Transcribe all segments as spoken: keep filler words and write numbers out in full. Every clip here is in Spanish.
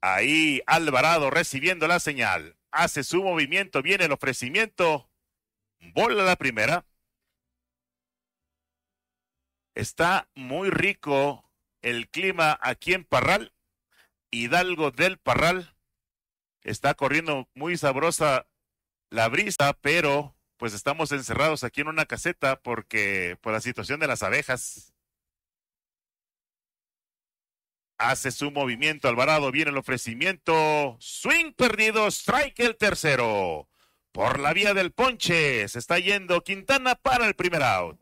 Ahí Alvarado recibiendo la señal. Hace su movimiento, viene el ofrecimiento. Bola la primera. Está muy rico el clima aquí en Parral. Hidalgo del Parral. Está corriendo muy sabrosa la brisa, pero pues estamos encerrados aquí en una caseta porque por la situación de las abejas. Hace su movimiento Alvarado, viene el ofrecimiento. Swing perdido, strike el tercero. Por la vía del ponche se está yendo Quintana para el primer out.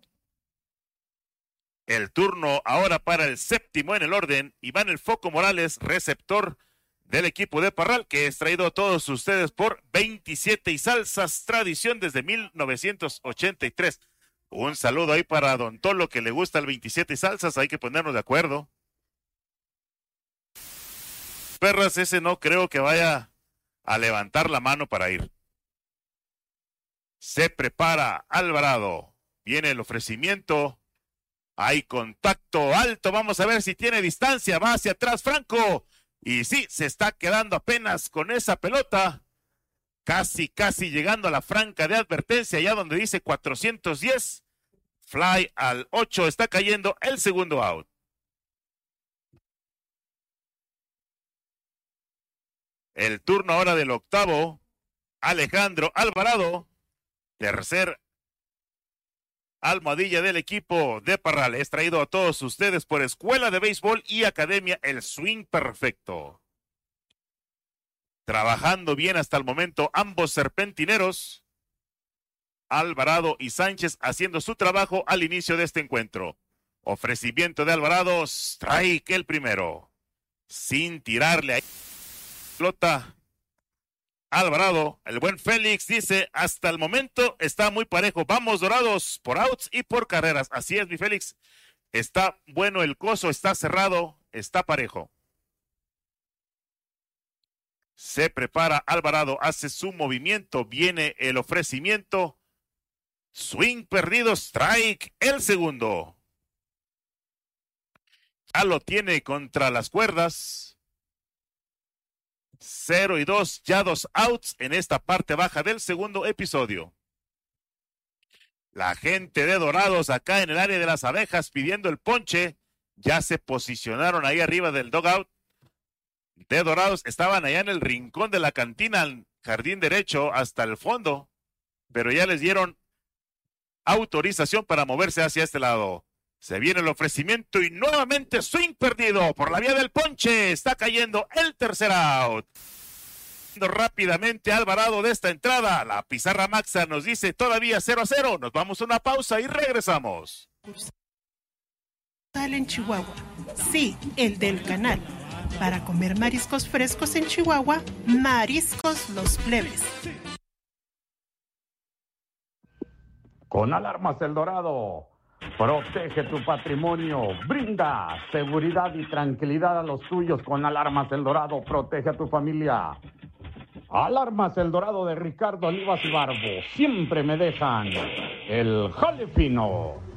El turno ahora para el séptimo en el orden. Iván El Foco Morales, receptor del equipo de Parral, que es traído a todos ustedes por veintisiete y Salsas, tradición desde mil novecientos ochenta y tres. Un saludo ahí para Don Tolo, que le gusta el veintisiete y Salsas, hay que ponernos de acuerdo. Perras, ese no creo que vaya a levantar la mano para ir. Se prepara Alvarado, viene el ofrecimiento. Hay contacto alto, vamos a ver si tiene distancia, va hacia atrás Franco. Y sí, se está quedando apenas con esa pelota. Casi, casi llegando a la franca de advertencia, allá donde dice cuatrocientos diez. Fly al ocho, está cayendo el segundo out. El turno ahora del octavo. Alejandro Alvarado. Tercer almohadilla del equipo de Parral. Es traído a todos ustedes por Escuela de Béisbol y Academia El Swing Perfecto. Trabajando bien hasta el momento ambos serpentineros. Alvarado y Sánchez haciendo su trabajo al inicio de este encuentro. Ofrecimiento de Alvarado, strike el primero. Sin tirarle ahí. Flota. Alvarado, el buen Félix dice, hasta el momento está muy parejo. Vamos Dorados por outs y por carreras. Así es, mi Félix. Está bueno el coso, está cerrado, está parejo. Se prepara Alvarado, hace su movimiento, viene el ofrecimiento. Swing perdido, strike, el segundo. Ya lo tiene contra las cuerdas. cero y dos, ya dos outs en esta parte baja del segundo episodio. La gente de Dorados acá en el área de las abejas pidiendo el ponche. Ya se posicionaron ahí arriba del dugout de Dorados. Estaban allá en el rincón de la cantina, al jardín derecho hasta el fondo. Pero ya les dieron autorización para moverse hacia este lado. Se viene el ofrecimiento y nuevamente swing perdido por la vía del ponche. Está cayendo el tercer out. Rápidamente Alvarado de esta entrada. La pizarra Maxa nos dice todavía cero a cero. Nos vamos a una pausa y regresamos. En Chihuahua. Sí, el del canal. Para comer mariscos frescos en Chihuahua, Mariscos Los Plebes. Con Alarmas El Dorado. Protege tu patrimonio, brinda seguridad y tranquilidad a los tuyos con Alarmas El Dorado, protege a tu familia. Alarmas El Dorado de Ricardo Olivas y Barbo, siempre me dejan el jale fino.